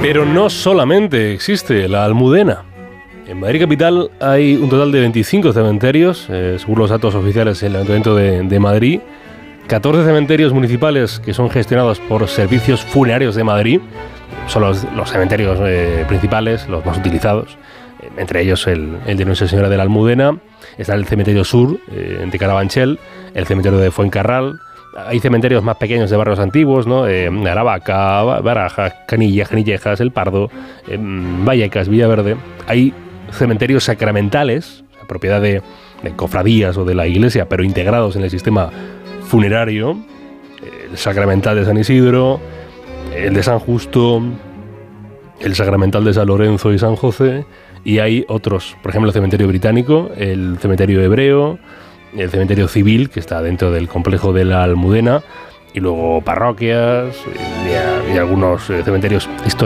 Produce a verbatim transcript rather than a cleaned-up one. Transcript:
Pero no solamente existe la Almudena. En Madrid capital hay un total de veinticinco cementerios, eh, según los datos oficiales del Ayuntamiento de, de Madrid. catorce cementerios municipales que son gestionados por Servicios Funerarios de Madrid. Son los, los cementerios eh, principales, los más utilizados. Eh, entre ellos el, el de Nuestra Señora de la Almudena. Está el cementerio sur eh, de Carabanchel, el cementerio de Fuencarral. Hay cementerios más pequeños de barrios antiguos, ¿no? Eh, Aravaca, Barajas, Canillas, Canillejas, El Pardo, eh, Vallecas, Villaverde. Hay cementerios sacramentales, propiedad de, de cofradías o de la iglesia, pero integrados en el sistema funerario. El sacramental de San Isidro, el de San Justo, el sacramental de San Lorenzo y San José. Y hay otros, por ejemplo, el cementerio británico, el cementerio hebreo, el cementerio civil, que está dentro del complejo de la Almudena, y luego parroquias y, y algunos cementerios históricos